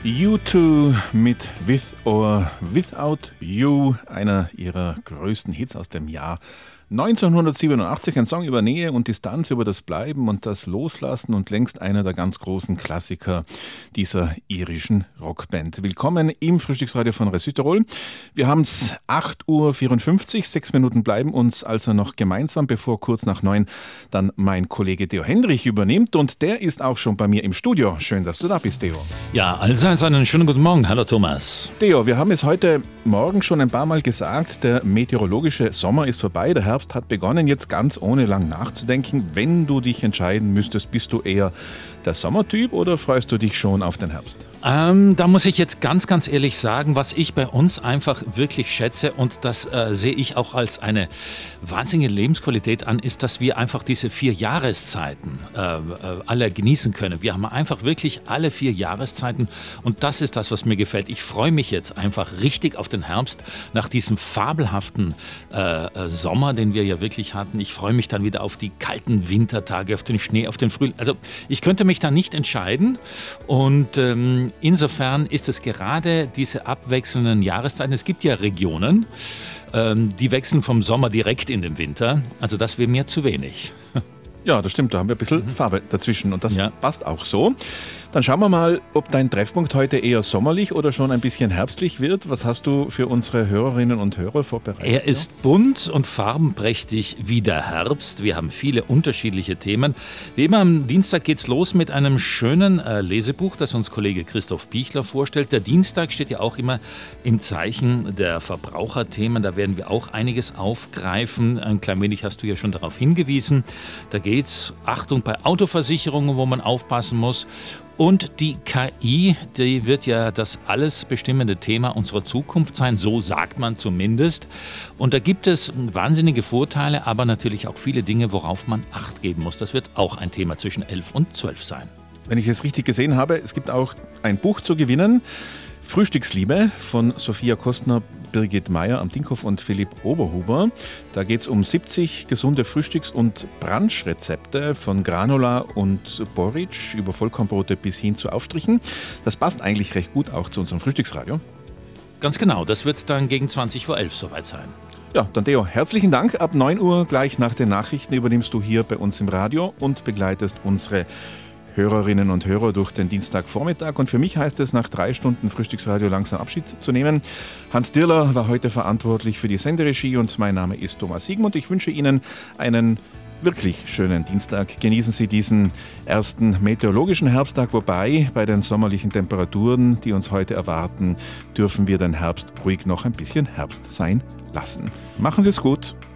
U2 mit With or Without You, einer ihrer größten Hits aus dem Jahr 1987, ein Song über Nähe und Distanz, über das Bleiben und das Loslassen und längst einer der ganz großen Klassiker dieser irischen Rockband. Willkommen im Frühstücksradio von Radio Südtirol. Wir haben es 8.54 Uhr, 6 Minuten bleiben uns also noch gemeinsam, bevor kurz nach 9 dann mein Kollege Theo Hendrich übernimmt und der ist auch schon bei mir im Studio. Schön, dass du da bist, Theo. Ja, allseits einen schönen guten Morgen. Hallo Thomas. Theo, wir haben es heute Morgen schon ein paar Mal gesagt, der meteorologische Sommer ist vorbei, der Herbst hat begonnen, jetzt ganz ohne lang nachzudenken. Wenn du dich entscheiden müsstest, bist du eher der Sommertyp oder freust du dich schon auf den Herbst? Da muss ich jetzt ganz ehrlich sagen, was ich bei uns einfach wirklich schätze und das sehe ich auch als eine wahnsinnige Lebensqualität an, ist, dass wir einfach diese 4 Jahreszeiten alle genießen können. Wir haben einfach wirklich alle 4 Jahreszeiten und das ist das, was mir gefällt. Ich freue mich jetzt einfach richtig auf den Herbst nach diesem fabelhaften Sommer, den wir ja wirklich hatten. Ich freue mich dann wieder auf die kalten Wintertage, auf den Schnee, auf den Frühling. Also ich könnte mich da nicht entscheiden und insofern ist es gerade diese abwechselnden Jahreszeiten. Es gibt ja Regionen, die wechseln vom Sommer direkt in den Winter. Also das wäre mir zu wenig. Ja, das stimmt, da haben wir ein bisschen Farbe dazwischen und das passt auch so. Dann schauen wir mal, ob dein Treffpunkt heute eher sommerlich oder schon ein bisschen herbstlich wird. Was hast du für unsere Hörerinnen und Hörer vorbereitet? Er ist bunt und farbenprächtig wie der Herbst. Wir haben viele unterschiedliche Themen. Wie immer am Dienstag geht's los mit einem schönen Lesebuch, das uns Kollege Christoph Pichler vorstellt. Der Dienstag steht ja auch immer im Zeichen der Verbraucherthemen. Da werden wir auch einiges aufgreifen. Ein klein wenig hast du ja schon darauf hingewiesen. Da geht's, Achtung, bei Autoversicherungen, wo man aufpassen muss. Und die KI, die wird ja das alles bestimmende Thema unserer Zukunft sein, so sagt man zumindest. Und da gibt es wahnsinnige Vorteile, aber natürlich auch viele Dinge, worauf man Acht geben muss. Das wird auch ein Thema zwischen 11 und 12 sein. Wenn ich es richtig gesehen habe, es gibt auch ein Buch zu gewinnen. Frühstücksliebe von Sophia Kostner, Birgit Meyer am Dinkhoff und Philipp Oberhuber. Da geht es um 70 gesunde Frühstücks- und Brunchrezepte von Granola und Porridge über Vollkornbrote bis hin zu Aufstrichen. Das passt eigentlich recht gut auch zu unserem Frühstücksradio. Ganz genau, das wird dann gegen 20:11 soweit sein. Ja, dann Theo, herzlichen Dank. Ab 9 Uhr gleich nach den Nachrichten übernimmst du hier bei uns im Radio und begleitest unsere Hörerinnen und Hörer durch den Dienstagvormittag. Und für mich heißt es, nach 3 Stunden Frühstücksradio langsam Abschied zu nehmen. Hans Dirler war heute verantwortlich für die Senderegie und mein Name ist Thomas Siegmund. Ich wünsche Ihnen einen wirklich schönen Dienstag. Genießen Sie diesen ersten meteorologischen Herbsttag, wobei bei den sommerlichen Temperaturen, die uns heute erwarten, dürfen wir den Herbst ruhig noch ein bisschen Herbst sein lassen. Machen Sie es gut.